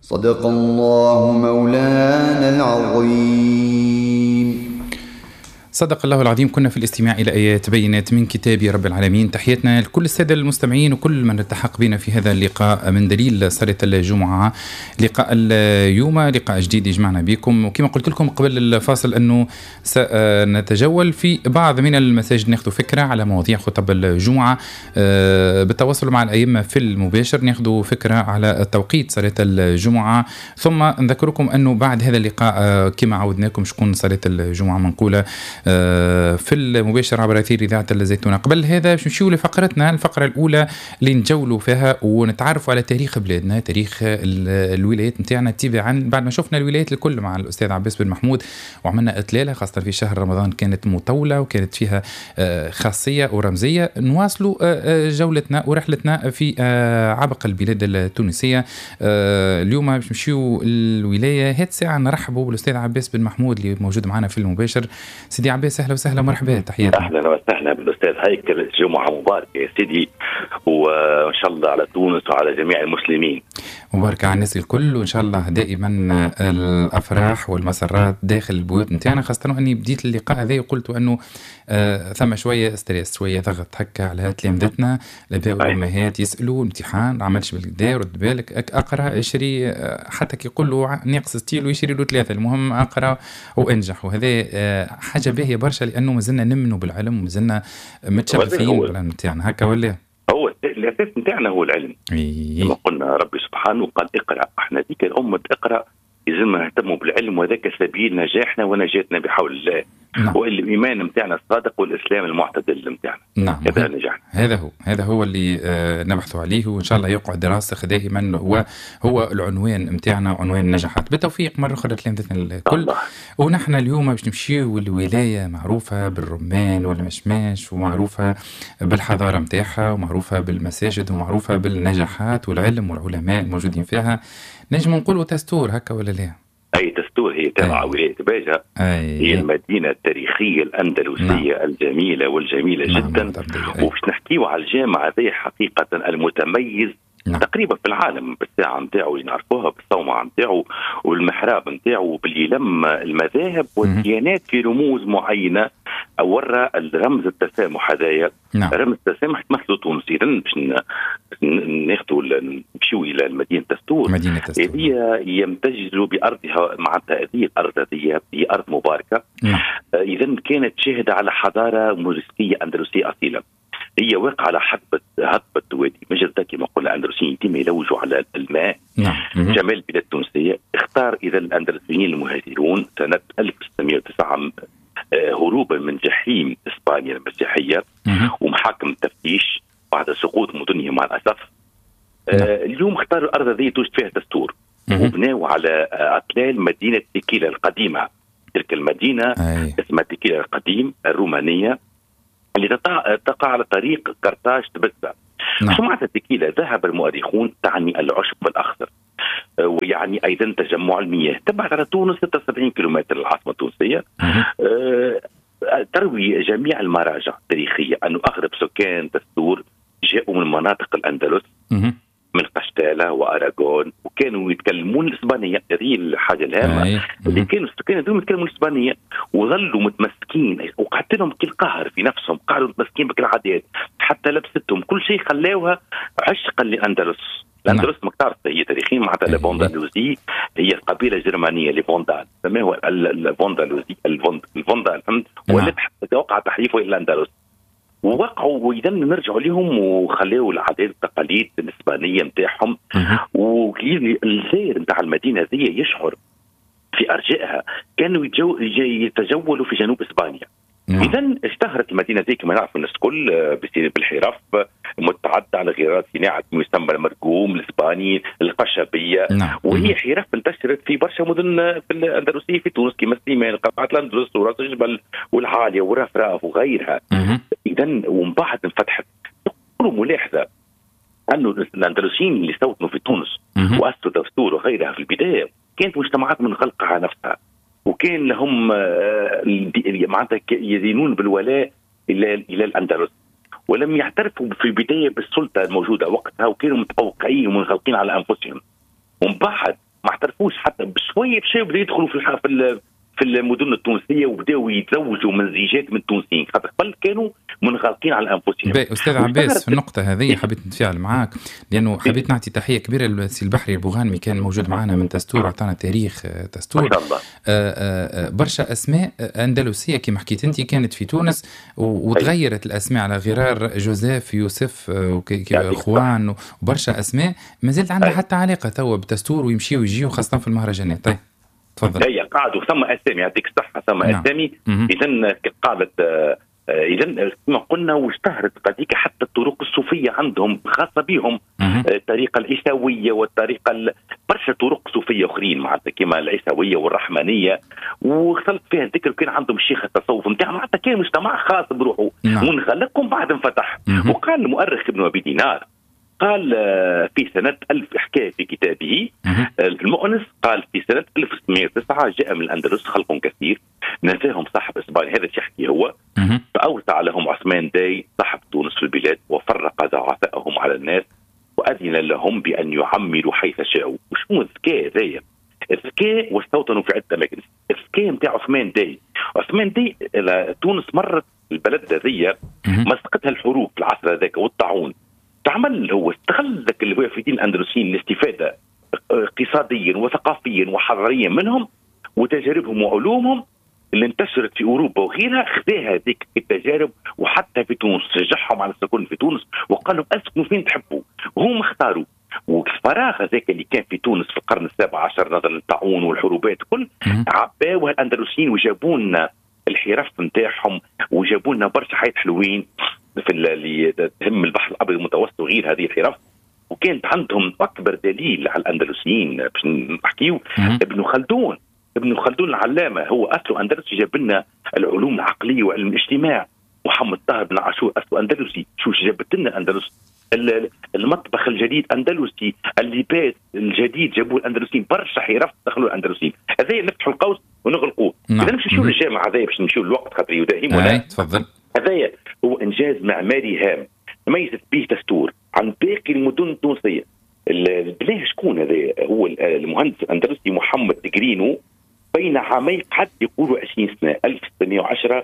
صدق الله مولانا العظيم. صدق الله العظيم. كنا في الاستماع إلى آيات بينات من كتاب رب العالمين. تحياتنا لكل السادة المستمعين وكل من التحق بنا في هذا اللقاء من دليل صلاة الجمعة. لقاء اليوم لقاء جديد يجمعنا بكم، وكما قلت لكم قبل الفاصل أنه سنتجول في بعض من المساجد ناخذ فكرة على مواضيع خطب الجمعة بالتواصل مع الأئمة في المباشر، ناخذ فكرة على توقيت صلاة الجمعة، ثم نذكركم أنه بعد هذا اللقاء كما عودناكم شكون صلاة الجمعة منقولة في المباشر عبر أثير إذاعة الزيتونة. قبل هذا نمشيو لفقرتنا، الفقرة الأولى اللي نجولوا فيها ونتعرفوا على تاريخ بلادنا، تاريخ الولايات نتاعنا تبعا بعد ما شفنا الولايات الكل مع الأستاذ عباس بن محمود وعملنا إطلالة خاصة في شهر رمضان كانت مطولة وكانت فيها خاصية ورمزية. نواصلوا جولتنا ورحلتنا في عبق البلاد التونسية. اليوم باش نمشيو الولاية هاد ساعة نرحبوا بالأستاذ عباس بن محمود اللي موجود معنا في المباشر. سيدي عباس اهلا وسهلا مرحبا، تحياتي. اهلا وسهلا بالاستاذ هيكل، جمعه مباركه يا سيدي، وان شاء الله على تونس وعلى جميع المسلمين. مباركه على الناس الكل، وان شاء الله دائما الافراح والمسرات داخل البيوت نتاعنا، خاصه اني بديت اللقاء هذا وقلت انه ثم شويه ستريس، شويه ضغط هكا على تلامذتنا، الاباء والامهات يسالوا امتحان ما عملش بالكدا، رد بالك اقرا اشري، حتى كي يقول له ناقص ستيل ويشري له 3، المهم اقرا وانجح. وهذا حاجه باهيه برشا لانه مازلنا نمنوا بالعلم ومازلنا متشغفين بالعلم نتاعنا، هكا ولا هو الاساس نتاعنا هو العلم. كما قلنا ربي سبحانه قال اقرا، احنا ذيك الامه اقرا، لازم نهتموا بالعلم وذاك سبيل نجاحنا ونجاتنا بحول الله. نعم. والإيمان متاعنا الصادق والإسلام المعتدل متاعنا. نعم. هذا نجاحنا. هذا هو اللي نبحث عليه، وإن شاء الله يقعد دراسة دائما هو العنوان متاعنا، عنوان النجاحات. بالتوفيق مرة أخرى لتلامذتنا الكل. ونحن اليوم باش نمشيو الولاية معروفة بالرمان والمشماش، ومعروفة بالحضارة متاعها، ومعروفة بالمساجد، ومعروفة بالنجاحات والعلم والعلماء الموجودين فيها. نجم نقولوا تستور هكا ولا لا؟ أي تستور، هي تابعة ولاية باجة. هي المدينة التاريخية الأندلسية الجميلة والجميلة جدا. وباش نحكيو على الجامع هذه حقيقة المتميز تقريبا في العالم بالساعة نتاعو اللي نعرفوها، بالصومعة نتاعو والمحراب نتاعو، باللي لم المذاهب والديانات في رموز معينة. ورى الرمز التسامح هذايا. رمز التسامح تمثله تونس. إذا باش ناخذوا نمشيو إلى مدينة تستور. هي يمتاز بأرضها، معناتها هذه الأرض هي أرض مباركة. إذا كانت شاهدة على حضارة موروثية أندلسية أصيلة. هي واقعة على هضبة وادي مجد كما قلنا الأندلسيين ديما يلوجوا على الماء. جمال البلاد التونسية. اختار إذا الأندلسيين المهاجرون سنة 1609 هروبا من جحيم إسبانيا المسيحية ومحاكم التفتيش بعد سقوط مدنهم مع الأسف. اليوم اختاروا الأرض الذي توجد فيها دستور وبناوا على أطلال مدينة تيكيلا القديمة. تلك المدينة اسمها تيكيلا القديم الرومانية اللي تقع على طريق قرطاج تبسة. شو معناتها تيكيلا؟ ذهب المؤرخون تعني العشب الأخضر، ويعني أيضا تجمع المياه. تبعد على تونس 76 كيلومتر العاصمة التونسية. تروي جميع المراجع التاريخية أنه أغلب سكان تستور جاءوا من مناطق الأندلس، من قشتالة وأراغون، وكانوا يتكلمون الإسبانية. هذه الحاجة الهامة، اللي كانوا السكان يتكلمون الإسبانية وظلوا متمسكين، وقعدت لهم كل قهر في نفسهم، قعدوا متمسكين بكل العادات حتى لبستهم كل شيء خلاوها عشقا للأندلس. الأندلس مكتارثة هي تاريخيا، معناتها الفوندالوزي هي القبيلة الجرمانية لفوندال، سموه الفوندالوزي الفوندال، ولد وقع تحريفه إلى الأندلس. ووقعوا وإذا نرجعوا لهم وخلوا العادات والتقاليد الإسبانية متاعهم. والزائر متاع المدينة ذي يشعر في أرجائها كانوا يتجولوا في جنوب إسبانيا. إذا اشتهرت المدينة ذي كما نعرف الناس الكل بالحرف متعدة على غير صناعة ما يسمى المرقوم الإسباني، القشبية. وهي حرف انتشرت في برشا مدن في الأندلسية في تونس كما سليمان، قلعة الأندلس، وراس الجبل والعالية ورفراف وغيرها. إذا ومن بعد انفتحت. تقولوا ملاحظة أنه الأندلسيين اللي استوطنوا في تونس وأسسوا دستور وغيرها في البداية كانت مجتمعات من خلقها نفسها، وكان لهم معناتها يدينون بالولاء إلى الأندلس، ولم يعترفوا في البداية بالسلطة الموجودة وقتها، وكانوا متفوقين ومنغلقين على أنفسهم. ومن بعد ما اعترفوش حتى بشويه بدأوا يدخلوا في المدن التونسيه وبداوا يتزوجوا من زيجات من التونسيين، خاطر قبل كانوا منغلقين على انفسهم. استاذ عباس، في النقطه هذه حبيت نتفاعل معاك، لانه حبيت نعطي تحيه كبيره للسي البحري البوغانمي، كان موجود معنا من تستور، عطانا تاريخ تستور. ما شاء الله. برشا اسماء اندلسيه كما حكيت انت كانت في تونس وتغيرت الاسماء على غرار جوزيف يوسف وخوان وبرشا اسماء ما زالت عندها حتى علاقه توا بتستور ويمشيوا ويجيوا خاصه في المهرجانات. طيب تفضل. هي قاعدوا ثم اسامي، يعطيك الصحه، ثم اسامي. اذا قاعده اذا كما قلنا واشتهرت قضية حتى الطرق الصوفيه عندهم خاصه بهم، الطريقه العيسويه والطريقه برشا طرق صوفيه اخرين معناتها كما العيسويه والرحمانيه، واختلط فيها الذكر. كان عندهم الشيخ التصوف نتاعهم، معناتها كان مجتمع خاص بروحه منغلقهم بعد انفتح. وقال المؤرخ ابن ابي دينار، قال في سنة 1000 حكى في كتابه المؤنس، قال في سنة 1609 جاء من الأندلس خلق كثير نساهم صاحب إسبانيا، هذا يحكي هو، فأوسع لهم عثمان داي صاحب تونس في البلاد، وفرق ضعفائهم على الناس وأذن لهم بأن يعمروا حيث شاءوا. وشو الذكاء ذايا؟ الذكاء واستوطنوا في عدة أماكن. الذكاء متاع عثمان داي، عثمان داي تونس مرت البلد ذي مسقتها الحروب في العصر ذاك والطاعون، تعمل هو استغل ذاك الوافدين الاندلسيين الاستفاده اقتصاديا وثقافيا وحضاريا منهم وتجاربهم وعلومهم اللي انتشرت في اوروبا وغيرها، خذاها هذيك التجارب وحتى في تونس شجعهم على السكون في تونس وقال لهم اسكنوا فين تحبوا، وهم اختاروا. والفراغ هذاك اللي كان في تونس في القرن ال17 نظرا للطاعون والحروبات كل عباوها الاندلسيين وجابوا الحرف نتاعهم وجابوا لنا برشا حاجات حلوين في اللي تهم البحر الابيض المتوسط وغير هذه الحرف. وكانت عندهم اكبر دليل على الاندلسيين باش نحكيو ابن خلدون. ابن خلدون العلامه هو اصله اندلسي، جاب لنا العلوم العقليه وعلم الاجتماع. محمد طاهر بن عاشور اصله اندلسي، شو جابت لنا الاندلس. المطبخ الجديد اندلسي، اللباس الجديد جابوه الاندلسيين، برشا حرف دخلوا الاندلسيين. هذا نفتحوا القوس ونغلقوه. اذا نمشيو للجامعه هذا باش نمشيو الوقت خاطر يداهمنا. تفضل. هذا هو انجاز معماري هام تميزت به تستور عن باقي المدن التونسيه. البلاه شكون هذا؟ هو المهندس الاندلسي محمد تقرينو، بين عامي قد يقولوا 20 سنه 1610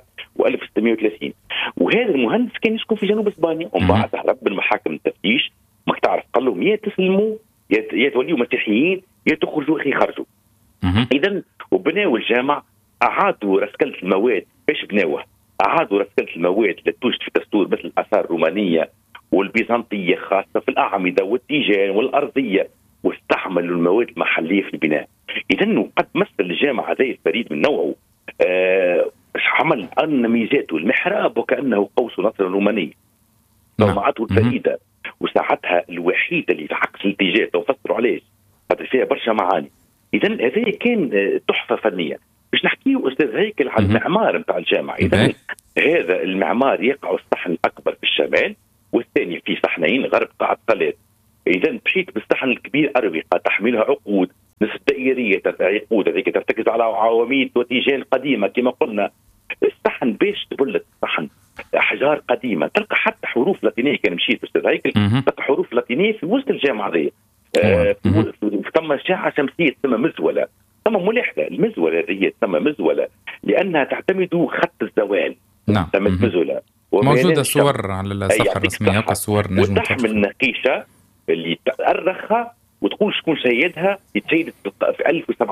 و1630. وهذا المهندس كان يسكن في جنوب اسبانيا، ومن بعد هرب بالمحاكم التفتيش. ماك تعرف قال لهم يا تسلموا يا توليوا مسيحيين يا تخرجوا اخي خرجوا. اذا وبناوا الجامع، اعادوا رسكله المواد. باش بناوه؟ أعادوا رسكلة المواد اللي توجد في الدستور مثل الآثار الرومانية والبيزنطية خاصة في الأعمدة والتيجان والأرضية، واستعملوا المواد المحلية في البناء. إذن قد مثل الجامع هذا الفريد من نوعه عمل أن ميزاته المحراب وكأنه قوس نصر روماني، صومعته الفريدة وساعتها الوحيدة اللي في عكس الاتجاه وفسروا عليه هذا فيها برشا معاني. إذن هذا كان تحفة فنية. باش نحكيه أستاذ هيكل على المعمار نتاع الجامعة. إذا هذا المعمار يقع الصحن الأكبر في الشمال والثاني في صحنين غرب قاعة صلاة. إذا مشيت بالصحن الكبير أروقة تحملها عقود نصف دائرية، عقود هذيك ترتكز على عواميد وتيجان قديمة كما قلنا. الصحن باش تبلد الصحن أحجار قديمة، تلقى حتى حروف لاتينية. كان مشيت أستاذ هيكل تلقى حروف لاتينية في وسط الجامعة ذي. ثم ساعة شمسية تسمى مزولة، ثم ملاحظة المزولة هذه تسمى مزولة لأنها تعتمد خط الزوال. نعم. مزولة موجودة صور على الصفحة الرسمية كصور نجم وتحمل نقيشة اللي تأرخها وتقول شكون سيدها. يتسيدت في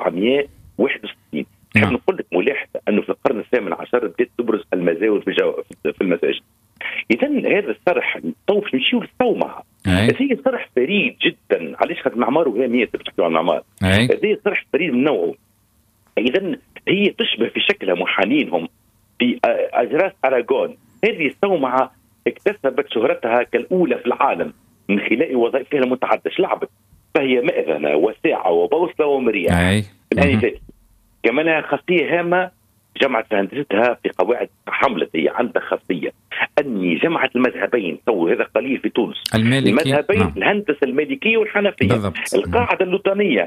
1761. نحب نقول لك ملاحظة أنه في القرن الثامن عشر بدأت تبرز المزاول في المساجد. إذا هذا الصرح طوف نمشيو للصومعة. هذه صرح فريد جدا. علاش خاطر معمار وهامية بتحكيو عن معمار. هذه صرح فريد من نوعه. إذا هي تشبه في شكلها محانينهم في أجراس أراغون. هذه الصومعة اكتسبت شهرتها كالأولى في العالم من خلال وظائفها المتعددة. لعبت فهي مأذنة وساعة وبوصلة ومرياح الآنفات. كمان لها خاصية هامة جمعت في هندستها في قواعد حملة. هي عندها خاصية أني جمعت المذهبين. تو هذا قليل في تونس. المذهبين الهندسة المالكية والحنفية. بالضبط. القاعدة اللوطانية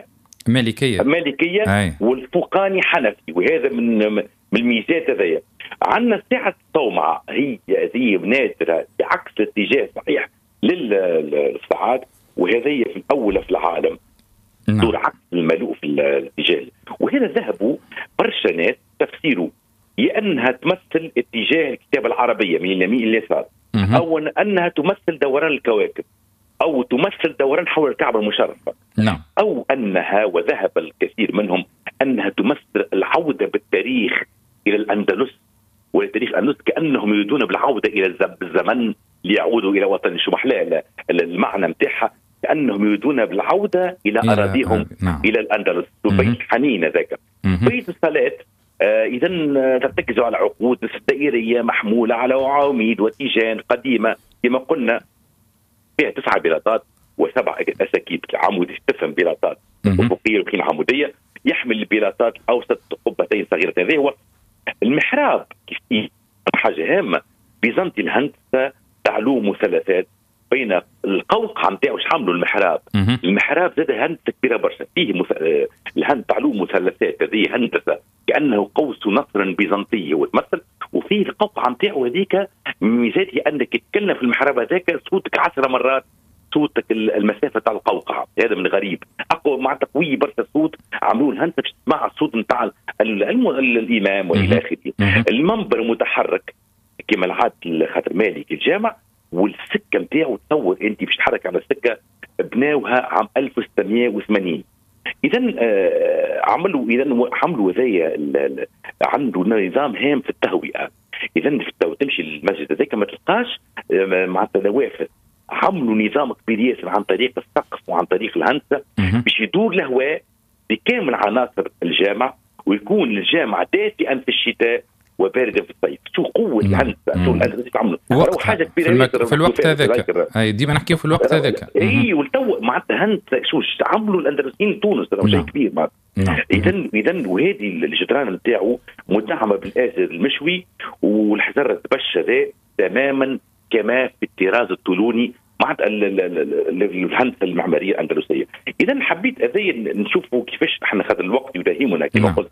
مالكية والفوقاني حنفي، وهذا من الميزات هذيا. عندنا ساعة الصومعة هي نادرة بعكس الاتجاه صحيح للساعات، وهذه في الأولى في العالم. دور عكس الملوء في الاتجاه. وهنا ذهبوا برشا ناس تفسيره يا انها تمثل اتجاه الكتابه العربيه من اليمين الى اليسار، او انها تمثل دوران الكواكب، او تمثل دوران حول الكعبه المشرفه، او انها، وذهب الكثير منهم، انها تمثل العوده بالتاريخ الى الاندلس ولتاريخ الاندلس، كانهم يريدون بالعوده الى الزمن ليعودوا الى وطن. شو محلى المعنى نتاعها، كانهم يريدون بالعوده الى اراضيهم، الى الاندلس. بيت حنين هذاك. بيت الصلاه اذا ترتكز على عقود دائريه محموله على عواميد وتيجان قديمه كما قلنا، فيها 9 بلاطات و7 اساكيب عموديه، تفهم بلاطات افقيه وكين عموديه، يحمل البلاطات اوسط قبتين صغيرتين. هذا هو المحراب. كيف حاجه هامه، بيزنطي الهندسه تعلو مثلثات بين القوقعه نتاعو. حملوا المحراب. المحراب زاد هندسه كبيره برشا، فيه الهند تعلو مثلثات. هذه هندسه كانه قوس نصر بيزنطي هو تمثل. وفيه القوقعه نتاعو هذيك ميزاتها انك تتكلم في المحراب هذاك صوتك 10 مرات صوتك المسافه تاع القوقعه. هذا من الغريب، اقوى مع تقوي برشا الصوت. عملوا الهندسه باش تسمع الصوت نتاع الامام والى اخره. المنبر متحرك كما العاده خاطر مالك الجامع، والسكه نتاعو تصور انت باش تحرك على السكه بناوها عام 1680. اذا عملوا هذايا عنده نظام هام في التهوئه. اذا تمشي المسجد هذاك ما تلقاش مع النوافذ، عملوا نظام كبير ياسر عن طريق السقف وعن طريق الهندسه باش يدور الهواء بكامل عناصر الجامع، ويكون الجامع دافئا في الشتاء وباردا في الصيف. شو قوه الهندسه، شو الهندسه تعملوا حاجه كبيره في الوقت هذاك. ديما نحكيو في الوقت هذاك. اي والتو معناتها هندسه شو عملوا الاندلسيين تونس، راه شيء كبير معناتها. اذا وهذه الجدران نتاعو مدعمه بالازر المشوي والحجر التبش ذا تماما كما في الطراز الطولوني مع الهندسه المعماريه الاندلسيه. اذا حبيت اذي نشوفوا كيفاش احنا خاطر الوقت يداهمنا كما قلت.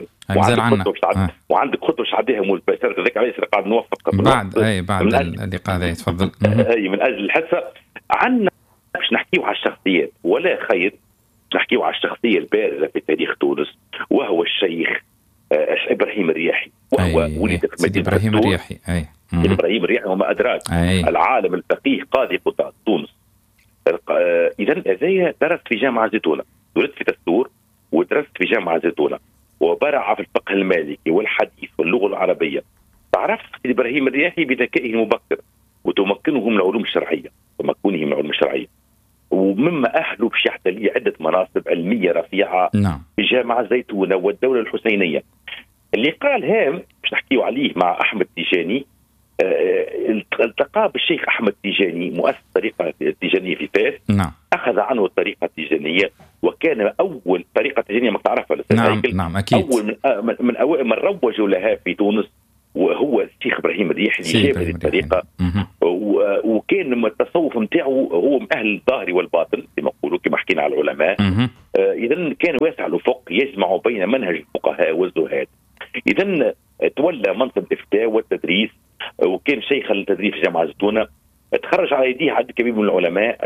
وعندك خطوه شعبيه مباشره هذاك علاش قاعد نوفق بعد اللقاء هذا. تفضل. من اجل الحصه عندنا باش نحكيو على الشخصيات ولا خير، نحكيو على الشخصيه البارزه في تاريخ تونس، وهو الشيخ ابراهيم الرياحي. وهو ولد في مدينه ابراهيم الرياحي. ابراهيم الرياحي وما ادراك، العالم الفقيه قاضي قضاة تونس. اذا هذايا درس في جامعه زيتونه، ولد في دستور ودرس في جامعه زيتونه، وبرع في الفقه المالكي والحديث واللغه العربيه. تعرف ابراهيم الرياحي بذكائه المبكر وتمكنه من العلوم الشرعيه، ومما اهله باش يحتل عده مناصب علميه رفيعه في جامعه زيتونه والدوله الحسينيه. اللي قال هام باش نحكيو عليه مع احمد تيجاني. التقى بالشيخ احمد تيجاني مؤسس الطريقه التيجانيه في فاس. اخذ عنه الطريقه التيجانيه، وكان اول طريقه تيجانيه ما تعرفها الاستاذ. اكيد. اول من اوائل من روجوا لها في تونس وهو الشيخ ابراهيم الرياحي اللي جاب هذه الطريقه. وكان التصوف نتاعو هو من اهل الظاهر والباطن كما يقولوا، كما حكينا على العلماء. اذا كان واسع الافق يجمع بين منهج الفقهاء والزهاد. اذا تولى منصب الافتاء والتدريس، وكان شيخ التدريس في جامعه زيتونه. تخرج على يديه عدد كبير من العلماء.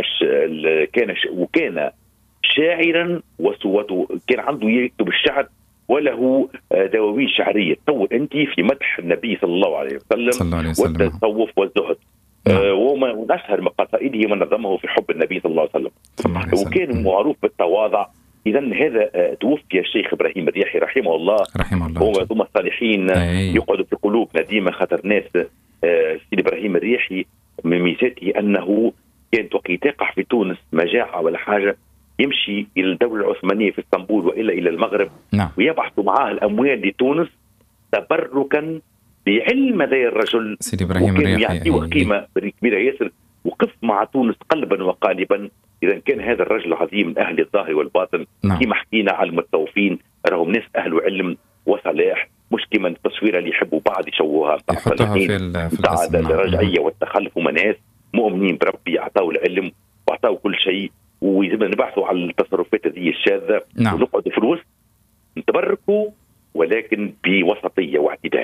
وكان شاعرا، وصوته كان عنده يكتب الشعر وله دواوين شعريه. تصور انت في مدح النبي صلى الله عليه وسلم والتصوف والزهد. ومن اشهر مقاصده من نظمه في حب النبي صلى الله عليه وسلم. وكان معروف بالتواضع. اذا هذا توفي الشيخ ابراهيم الرياحي رحمه الله. هو ثم الصالحين يقعد في قلوبنا ديما، خاطر ناس سيدي ابراهيم الرياحي من ميزاته انه كانت وقت تقع في تونس مجاعه ولا حاجه يمشي الى الدوله العثمانيه في اسطنبول والا الى المغرب. ويبحثوا معاه الاموال لتونس تبركا بعلم ذا الرجل سيدي ابراهيم الرياحي. يعطيه قيمه كبيره ياسر، وقف مع تونس قلبا وقالبا. اذا كان هذا الرجل العظيم من اهل الظاهر والباطن. كما حكينا على المتصوفين راهم ناس اهل علم وصلاح، مش كما التصويره اللي يحبوا بعض يشوهوها يحطوها في الرجعيه والتخلف. هم ناس مؤمنين بربي، اعطوا العلم واعطوا كل شيء، ويجب نبحثوا على التصرفات هذه الشاذه. ونقعدوا في الوسط نتبركوا ولكن بوسطيه واعتدال.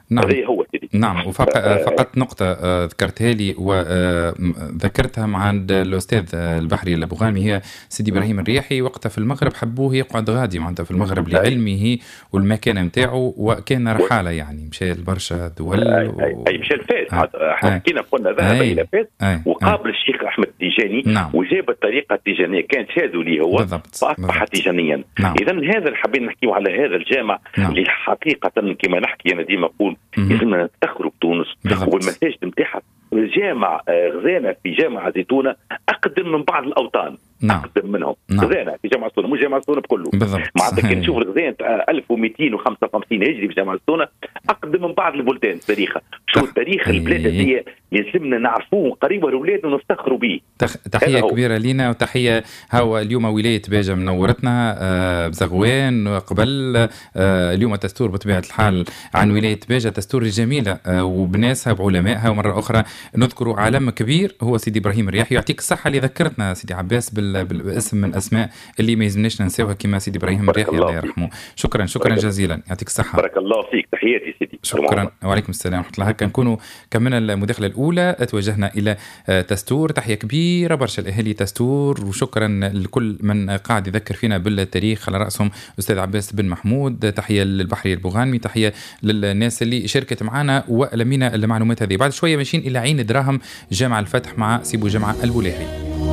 نعم. هذا هو سيدي. نعم. فقط نقطة ذكرتها لي وذكرتها مع الأستاذ البحري البغانمي، هي سيدي إبراهيم الرياحي وقتها في المغرب حبوه يقعد غادي معناتها في المغرب لعلمه والمكانة متاعه، وكان رحالة يعني مشى لبرشا دول أي مشى لفاس. حكينا قلنا ذهب إلى فاس وقابل الشيخ أحمد التيجاني. نعم. وجاب الطريقة التيجانية كانت شاذوا لي هو فأصبح تيجانيا. نعم. إذا هذا اللي حابين نحكيه على هذا الجامع. نعم. اللي حقيقة كما نحكي أنا ديما أقول لازمنا نفتخروا بتونس، والمساجد نتاعها جامع غزانا في جامعة زيتونة أقدم من بعض الأوطان. نعم. أقدم منهم. نعم. غزانا في جامعة زيتونة، مش جامعة زيتونة بكله. معناتها كي نشوف الغزانا 1255 هجري في جامعة زيتونة أقدم من بعض البلدان تاريخها. شو تاريخ البلاد هذه لازمنا نعرفوه قريبا لأولادنا ونفتخروا به. تحية كبيرة لينا وتحية. هو اليوم ولاية باجة منورتنا بزغوان قبل اليوم الدستور بطبيعة الحال عن ولاية باجة، دستور جميلة وبناسها بعلمائها. ومرة أخرى نذكر عالم كبير هو سيدي إبراهيم الرياحي. يعطيك الصحة اللي ذكرتنا سيدي عباس بالاسم من أسماء اللي ما يلزمناش ننساوها كما سيدي إبراهيم الرياحي الله يرحمه. شكرا جزيلا، يعطيك الصحة. بارك الله فيك، تحياتي سيدي. شكرا. وعليكم السلام ورحمة الله. هكا نكونوا كملنا المداخلة الأولى، توجهنا إلى تستور. تحية كبيرة برشا الأهالي تستور، وشكرا لكل من قاعد يذكر فينا بالتاريخ على رأسهم أستاذ عباس بن محمود. تحية للبحري البغانمي، تحية للناس اللي شاركت معنا ولمينا المعلومات هذه. بعد شوية ماشيين إلى عين دراهم جامع الفتح مع سيبو جامعة البولاهي.